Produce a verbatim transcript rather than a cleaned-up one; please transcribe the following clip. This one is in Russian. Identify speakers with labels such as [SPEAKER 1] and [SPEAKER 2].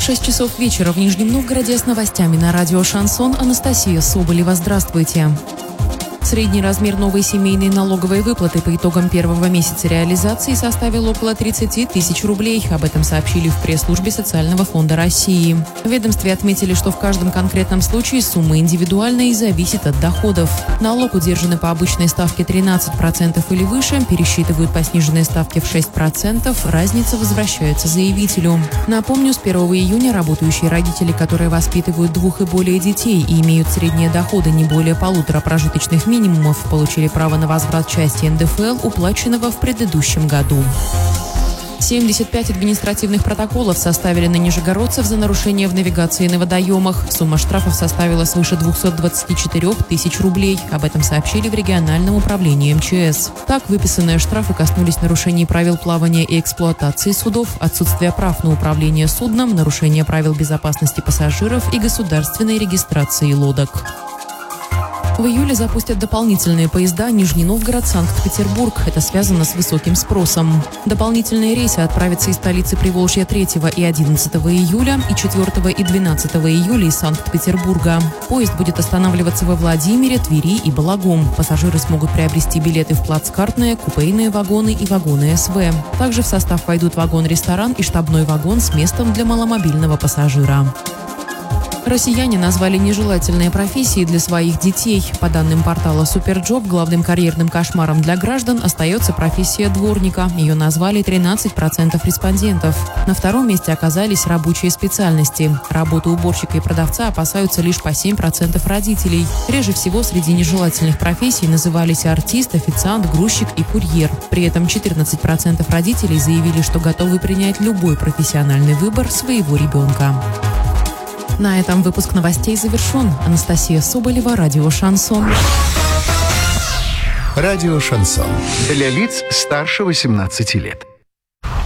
[SPEAKER 1] шесть часов вечера в Нижнем Новгороде с новостями на радио «Шансон». Анастасия Соболева. Здравствуйте. Средний размер новой семейной налоговой выплаты по итогам первого месяца реализации составил около тридцать тысяч рублей. Об этом сообщили в пресс-службе Социального фонда России. В ведомстве отметили, что в каждом конкретном случае сумма индивидуальна и зависит от доходов. Налог удержаны по обычной ставке тринадцать процентов или выше, пересчитывают по сниженной ставке в шесть процентов, разница возвращается заявителю. Напомню, с первого июня работающие родители, которые воспитывают двух и более детей и имеют средние доходы не более полутора прожиточных минимумов, минимумов, получили право на возврат части эн дэ эф эл, уплаченного в предыдущем году. семьдесят пять административных протоколов составили на нижегородцев за нарушение в навигации на водоемах. Сумма штрафов составила свыше двухсот двадцати четырёх тысяч рублей. Об этом сообщили в региональном управлении эм че эс. Так, выписанные штрафы коснулись нарушений правил плавания и эксплуатации судов, отсутствия прав на управление судном, нарушения правил безопасности пассажиров и государственной регистрации лодок. В июле запустят дополнительные поезда Нижний Новгород, Санкт-Петербург. Это связано с высоким спросом. Дополнительные рейсы отправятся из столицы Приволжья третьего и одиннадцатого июля и четвёртого и двенадцатого июля из Санкт-Петербурга. Поезд будет останавливаться во Владимире, Твери и Балагом. Пассажиры смогут приобрести билеты в плацкартные, купейные вагоны и вагоны эс вэ. Также в состав войдут вагон-ресторан и штабной вагон с местом для маломобильного пассажира. Россияне назвали нежелательные профессии для своих детей. По данным портала Суперджоп, главным карьерным кошмаром для граждан остается профессия дворника. Ее назвали тринадцать процентов респондентов. На втором месте оказались рабочие специальности. Работу уборщика и продавца опасаются лишь по семь процентов родителей. Реже всего среди нежелательных профессий назывались артист, официант, грузчик и курьер. При этом четырнадцать процентов родителей заявили, что готовы принять любой профессиональный выбор своего ребенка. На этом выпуск новостей завершен. Анастасия Соболева, радио «Шансон».
[SPEAKER 2] Радио «Шансон». Для лиц старше восемнадцати лет.